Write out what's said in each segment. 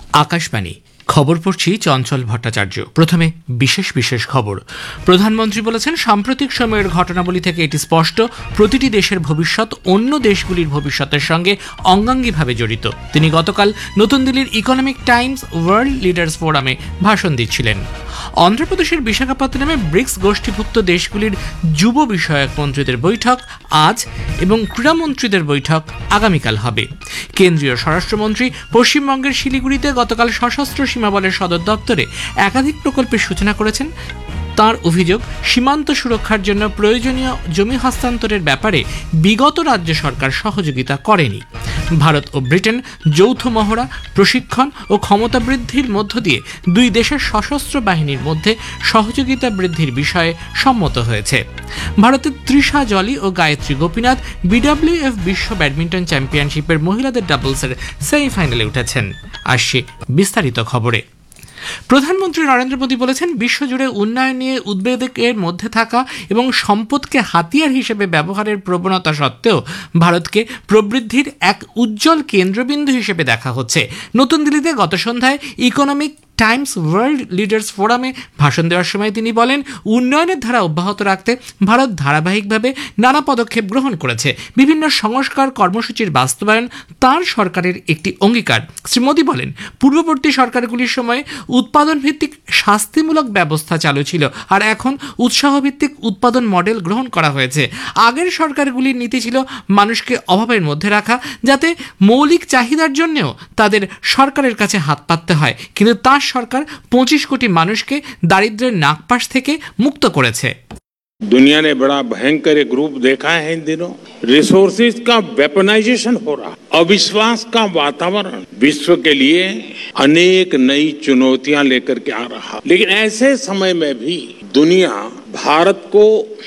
আকাশবাণী খবর পড়ছি চঞ্চল ভট্টাচার্য। প্রথমে বিশেষ খবর। প্রধানমন্ত্রী বলেছেন, সাম্প্রতিক সময়ের ঘটনাবলী থেকে এটি স্পষ্ট, প্রতিটি দেশের ভবিষ্যৎ অন্য দেশগুলির ভবিষ্যতের সঙ্গে অঙ্গাঙ্গিভাবে জড়িত। তিনি গতকাল নতুন দিল্লির ইকোনমিক টাইমস ওয়ার্ল্ড লিডার্স ফোরামে ভাষণ দিচ্ছিলেন। অন্ধ্রপ্রদেশের বিশাখাপত্তনমে ব্রিক্স গোষ্ঠীভুক্ত দেশগুলির যুব বিষয়ক মন্ত্রীদের বৈঠক আজ এবং ক্রীড়ামন্ত্রীদের বৈঠক আগামীকাল হবে। কেন্দ্রীয় স্বরাষ্ট্রমন্ত্রী পশ্চিমবঙ্গের শিলিগুড়িতে গতকাল সশস্ত্র সীমাবলের সদর দপ্তরে একাধিক প্রকল্পের সূচনা করেছেন। তার অভিযোগ, সীমান্ত সুরক্ষার জন্য প্রয়োজনীয় জমি হস্তান্তরের ব্যাপারে বিগত রাজ্য সরকার সহযোগিতা করেনি। ভারত ও ব্রিটেন যৌথ মহড়া, প্রশিক্ষণ ও ক্ষমতা বৃদ্ধির মধ্য দিয়ে দুই দেশের সশস্ত্র বাহিনীর মধ্যে সহযোগিতা বৃদ্ধির বিষয়ে সম্মত হয়েছে। ভারতের তৃষা জলি ও গায়ত্রী গোপীনাথ বিডব্লিউএফ বিশ্ব ব্যাডমিন্টন চ্যাম্পিয়নশিপের মহিলাদের ডাবলসের সেমিফাইনালে উঠেছেন। আসছে বিস্তারিত খবরে। প্রধানমন্ত্রী নরেন্দ্র মোদী বলেছেন, বিশ্বজুড়ে উন্নয়ন নিয়ে উদ্বেগের মধ্যে থাকা এবং সম্পদকে হাতিয়ার হিসেবে ব্যবহারের প্রবণতা সত্ত্বেও ভারতকে প্রবৃদ্ধির এক উজ্জ্বল কেন্দ্রবিন্দু হিসেবে দেখা হচ্ছে। নতুন দিল্লিতে গত সন্ধ্যায় ইকোনমিক টাইমস ওয়ার্ল্ড লিডার্স ফোরামে ভাষণ দেওয়ার সময় তিনি বলেন, উন্নয়নের ধারা অব্যাহত রাখতে ভারত ধারাবাহিকভাবে নানা পদক্ষেপ গ্রহণ করেছে। বিভিন্ন সংস্কার কর্মসূচির বাস্তবায়ন তার সরকারের একটি অঙ্গীকার। শ্রী মোদী বলেন, পূর্ববর্তী সরকারগুলির সময় উৎপাদন ভিত্তিক শাস্তিমূলক ব্যবস্থা চালু ছিল, আর এখন উৎসাহভিত্তিক উৎপাদন মডেল গ্রহণ করা হয়েছে। আগের সরকারগুলির নীতি ছিল মানুষকে অভাবের মধ্যে রাখা, যাতে মৌলিক চাহিদার জন্যও তাদের সরকারের কাছে হাত পাততে হয়, কিন্তু তার সরকার 25 কোটি মানুষকে দারিদ্র্যের নাগপাশ থেকে মুক্ত করেছে। दुनिया ने बड़ा भयंकर एक रूप देखा है इन दिनों। रिसोर्सेज का वेपनाइजेशन हो रहा, अविश्वास का वातावरण विश्व के लिए अनेक नई चुनौतियां लेकर के आ रहा। लेकिन ऐसे समय में भी दुनिया भारत को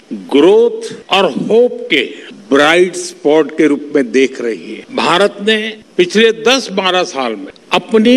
ग्रोथ और होप के ब्राइट स्पॉट के रूप में देख रही है। भारत ने पिछले 10-12 साल में अपनी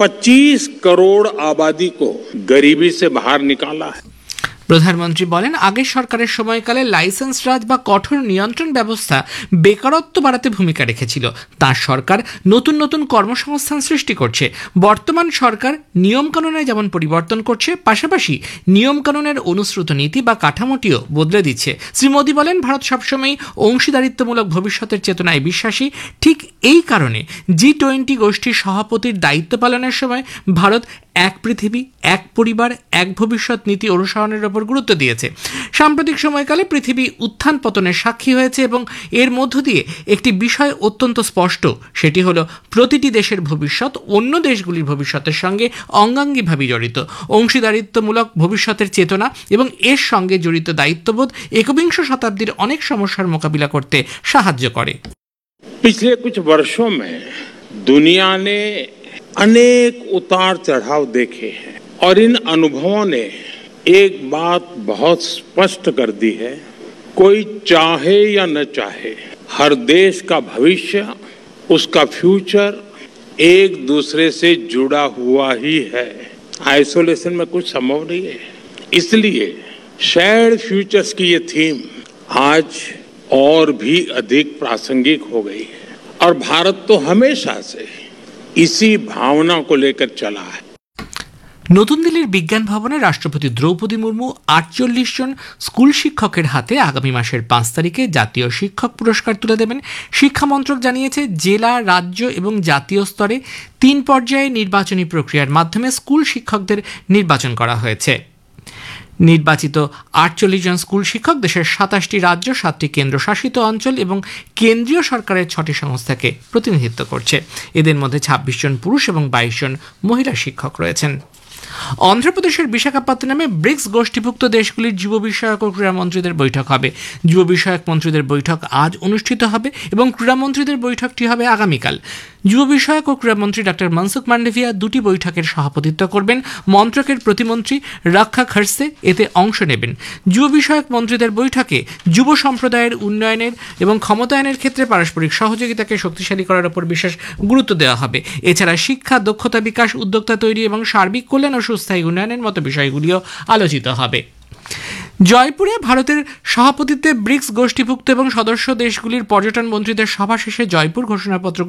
25 करोड़ आबादी को गरीबी से बाहर निकाला है। প্রধানমন্ত্রী বলেন, আগের সরকারের সময়কালে লাইসেন্স রাজ বা কঠোর নিয়ন্ত্রণ ব্যবস্থা বেকারত্ব বাড়াতে ভূমিকা রেখেছিল। তার সরকার নতুন নতুন কর্মসংস্থান সৃষ্টি করছে। বর্তমান সরকার নিয়মকানুনে যেমন পরিবর্তন করছে, পাশাপাশি নিয়মকানুনের অনুসৃত নীতি বা কাঠামোটিও বদলে দিচ্ছে। শ্রী মোদী বলেন, ভারত সবসময় অংশীদারিত্বমূলক ভবিষ্যতের চেতনায় বিশ্বাসী। ঠিক এই কারণে G20 গোষ্ঠীর সভাপতির দায়িত্ব পালনের সময় ভারত এক পৃথিবী, এক পরিবার, এক ভবিষ্যৎ নীতি অনুসরণের উপর গুরুত্ব দিয়েছে। সাম্প্রতিক সময়কালে পৃথিবী উত্থান পতনের সাক্ষী হয়েছে এবং এর মধ্য দিয়ে একটি বিষয় অত্যন্ত স্পষ্ট, সেটি হলো প্রতিটি দেশের ভবিষ্যৎ অন্য দেশগুলির ভবিষ্যতের সঙ্গে অঙ্গাঙ্গিভাবে জড়িত। অংশীদারিত্বমূলক ভবিষ্যতের চেতনা এবং এর সঙ্গে জড়িত দায়িত্ববোধ একবিংশ শতাব্দীর অনেক সমস্যার মোকাবিলা করতে সাহায্য করে। पिछले कुछ वर्षों में दुनिया ने अनेक उतार चढ़ाव देखे हैं और इन अनुभवों ने एक बात बहुत स्पष्ट कर दी है, कोई चाहे या न चाहे, हर देश का भविष्य, उसका फ्यूचर एक दूसरे से जुड़ा हुआ ही है। आइसोलेशन में कुछ संभव नहीं है। इसलिए शेयर्ड फ्यूचर्स की ये थीम आज और भी अधिक प्रासंगिक हो गई है और भारत तो हमेशा से इसी भावना को लेकर चला है। নতুন দিল্লির বিজ্ঞান ভবনে রাষ্ট্রপতি দ্রৌপদী মুর্মু 48 জন স্কুল শিক্ষকের হাতে আগামী মাসের 5 তারিখে জাতীয় শিক্ষক পুরস্কার তুলে দেবেন। শিক্ষা মন্ত্রক জানিয়েছে, জেলা, রাজ্য এবং জাতীয় স্তরে 3 পর্যায়ে নির্বাচনী প্রক্রিয়ার মাধ্যমে স্কুল শিক্ষকদের নির্বাচন করা হয়েছে। নির্বাচিত 48 জন স্কুল শিক্ষক দেশের 27টি রাজ্য, 7টি কেন্দ্রশাসিত অঞ্চল এবং কেন্দ্রীয় সরকারের 6টি সংস্থাকে প্রতিনিধিত্ব করছে। এদের মধ্যে 26 জন পুরুষ এবং 22 জন মহিলা শিক্ষক রয়েছেন। অন্ধ্রপ্রদেশের বিশাখাপত্তনমে ব্রিক্স গোষ্ঠীভুক্ত দেশগুলির যুব বিষয়ক ও ক্রীড়ামন্ত্রীদের বৈঠক হবে। যুব বিষয়ক মন্ত্রীদের বৈঠক আজ অনুষ্ঠিত হবে এবং ক্রীড়ামন্ত্রীদের বৈঠকটি হবে আগামীকাল। যুব বিষয়ক ও ক্রীড়ামন্ত্রী ডক্টর মনসুখ মান্ডভিয়া দুটি বৈঠকের সভাপতিত্ব করবেন। মন্ত্রকের প্রতিমন্ত্রী রক্ষা খড়সে এতে অংশ নেবেন। যুব বিষয়ক মন্ত্রীদের বৈঠকে যুব সম্প্রদায়ের উন্নয়নের এবং ক্ষমতায়নের ক্ষেত্রে পারস্পরিক সহযোগিতাকে শক্তিশালী করার উপর বিশেষ গুরুত্ব দেওয়া হবে। এছাড়া শিক্ষা, দক্ষতা বিকাশ, উদ্যোক্তা তৈরি এবং সার্বিক কল্যাণ ও সুস্থায়ী উন্নয়নের মতো বিষয়গুলিও আলোচিত হবে। জয়পুরে ভারতের সভাপতিত্বে ব্রিক্স গোষ্ঠীভুক্ত এবং সদস্য দেশগুলির পর্যটন মন্ত্রীদের সভা শেষে জয়পুর ঘোষণাপত্র